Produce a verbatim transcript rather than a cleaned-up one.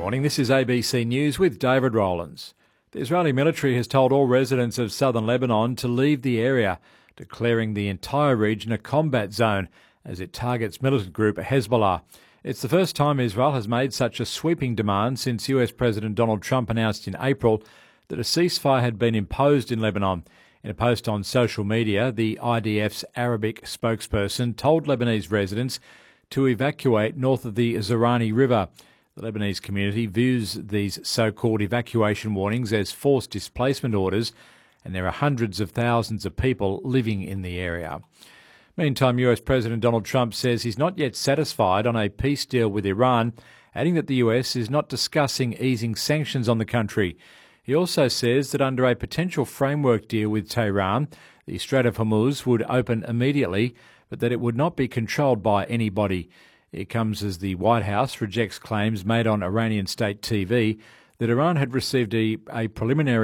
morning, this is A B C News with David Rowlands. The Israeli military has told all residents of southern Lebanon to leave the area, declaring the entire region a combat zone as it targets militant group Hezbollah. It's the first time Israel has made such a sweeping demand since U S President Donald Trump announced in April that a ceasefire had been imposed in Lebanon. In a post on social media, the I D F's Arabic spokesperson told Lebanese residents to evacuate north of the Zerani River. The Lebanese community views these so-called evacuation warnings as forced displacement orders, and there are hundreds of thousands of people living in the area. Meantime, U S President Donald Trump says he's not yet satisfied on a peace deal with Iran, adding that the U S is not discussing easing sanctions on the country. He also says that under a potential framework deal with Tehran, the Strait of Hormuz would open immediately, but that it would not be controlled by anybody. It comes as the White House rejects claims made on Iranian state T V that Iran had received a, a preliminary